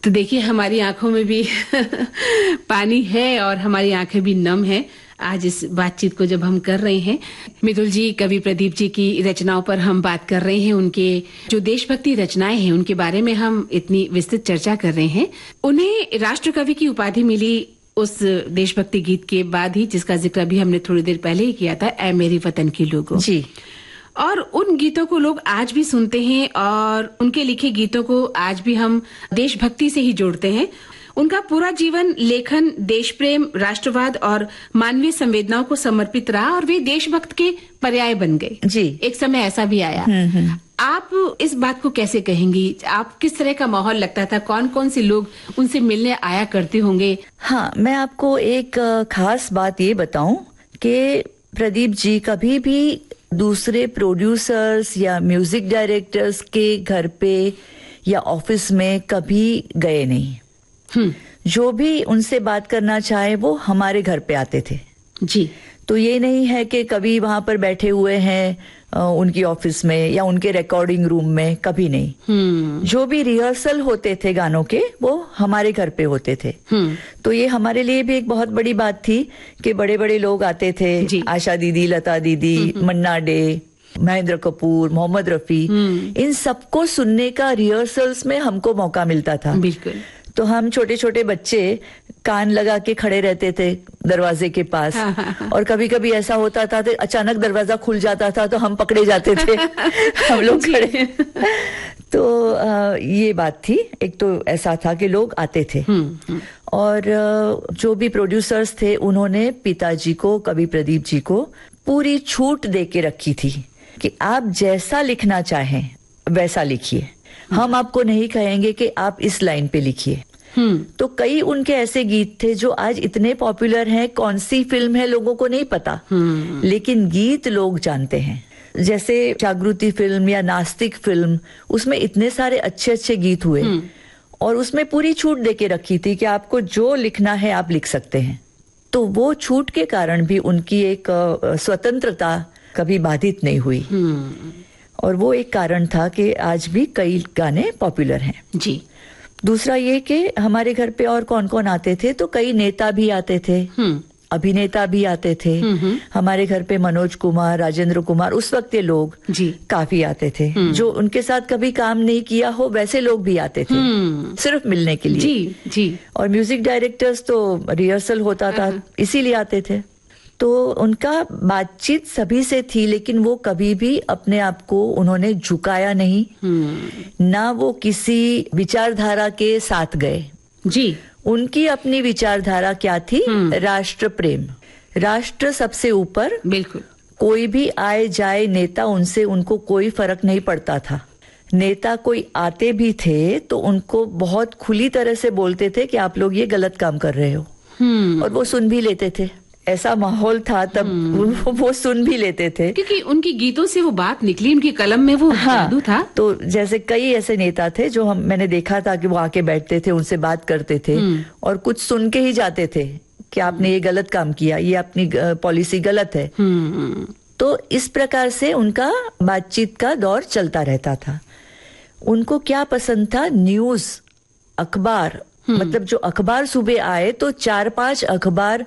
तो देखिए हमारी आंखों में भी पानी है और हमारी आंखें भी नम है आज इस बातचीत को जब हम कर रहे हैं। मितुल जी, कवि प्रदीप जी की रचनाओं पर हम बात कर रहे हैं। उनके जो देशभक्ति रचनाएं हैं उनके बारे में हम इतनी विस्तृत चर्चा कर रहे हैं। उन्हें राष्ट्र कवि की उपाधि मिली उस देशभक्ति गीत के बाद ही, जिसका जिक्र भी हमने थोड़ी देर पहले ही किया था, ऐ मेरे वतन के लोगों जी। और उन गीतों को लोग आज भी सुनते हैं और उनके लिखे गीतों को आज भी हम देशभक्ति से ही जोड़ते हैं। उनका पूरा जीवन लेखन, देश प्रेम, राष्ट्रवाद और मानवीय संवेदनाओं को समर्पित रहा और वे देशभक्त के पर्याय बन गए जी। एक समय ऐसा भी आया। आप इस बात को कैसे कहेंगी? आप किस तरह का माहौल लगता था? कौन कौन से लोग उनसे मिलने आया करते होंगे? हाँ, मैं आपको एक खास बात ये बताऊं कि प्रदीप जी कभी भी दूसरे प्रोड्यूसर्स या म्यूजिक डायरेक्टर्स के घर पे या ऑफिस में कभी गए नहीं। जो भी उनसे बात करना चाहे वो हमारे घर पे आते थे जी। तो ये नहीं है कि कभी वहां पर बैठे हुए हैं उनकी ऑफिस में या उनके रिकॉर्डिंग रूम में, कभी नहीं। जो भी रिहर्सल होते थे गानों के वो हमारे घर पे होते थे। तो ये हमारे लिए भी एक बहुत बड़ी बात थी कि बड़े बड़े लोग आते थे, आशा दीदी, लता दीदी, मन्ना डे, महेंद्र कपूर, मोहम्मद रफी, इन सबको सुनने का रिहर्सल्स में हमको मौका मिलता था। बिल्कुल। तो हम छोटे छोटे बच्चे कान लगा के खड़े रहते थे दरवाजे के पास। और कभी कभी ऐसा होता था तो अचानक दरवाजा खुल जाता था तो हम पकड़े जाते थे हम लोग खड़े। तो ये बात थी। एक तो ऐसा था कि लोग आते थे। और जो भी प्रोड्यूसर्स थे उन्होंने पिताजी को, कवि प्रदीप जी को पूरी छूट दे के रखी थी कि आप जैसा लिखना चाहें वैसा लिखिए, हम आपको नहीं कहेंगे कि आप इस लाइन पे लिखिए। तो कई उनके ऐसे गीत थे जो आज इतने पॉपुलर हैं, कौन सी फिल्म है लोगों को नहीं पता, लेकिन गीत लोग जानते हैं। जैसे जागृति फिल्म या नास्तिक फिल्म, उसमें इतने सारे अच्छे अच्छे गीत हुए और उसमें पूरी छूट देके रखी थी कि आपको जो लिखना है आप लिख सकते हैं। तो वो छूट के कारण भी उनकी एक स्वतंत्रता कभी बाधित नहीं हुई। और वो एक कारण था कि आज भी कई गाने पॉपुलर हैं जी। दूसरा ये कि हमारे घर पे और कौन कौन आते थे, तो कई नेता भी आते थे, अभिनेता भी आते थे। हमारे घर पे मनोज कुमार, राजेंद्र कुमार, उस वक्त के लोग जी काफी आते थे। जो उनके साथ कभी काम नहीं किया हो वैसे लोग भी आते थे सिर्फ मिलने के लिए जी जी। और म्यूजिक डायरेक्टर्स तो रिहर्सल होता था इसीलिए आते थे। तो उनका बातचीत सभी से थी, लेकिन वो कभी भी अपने आप को उन्होंने झुकाया नहीं, ना वो किसी विचारधारा के साथ गए जी। उनकी अपनी विचारधारा क्या थी? राष्ट्र प्रेम, राष्ट्र सबसे ऊपर। बिल्कुल। कोई भी आए जाए नेता, उनसे उनको कोई फर्क नहीं पड़ता था। नेता कोई आते भी थे तो उनको बहुत खुली तरह से बोलते थे कि आप लोग ये गलत काम कर रहे हो, और वो सुन भी लेते थे। ऐसा माहौल था तब, वो सुन भी लेते थे क्योंकि उनकी गीतों से वो बात निकली, उनकी कलम में वो जादू था। तो जैसे कई ऐसे नेता थे जो मैंने देखा था कि वो आके बैठते थे, उनसे बात करते थे और कुछ सुन के ही जाते थे कि आपने ये गलत काम किया, ये अपनी पॉलिसी गलत है। तो इस प्रकार से उनका बातचीत का दौर चलता रहता था। उनको क्या पसंद था? न्यूज, अखबार, मतलब जो अखबार सुबह आए तो 4-5 अखबार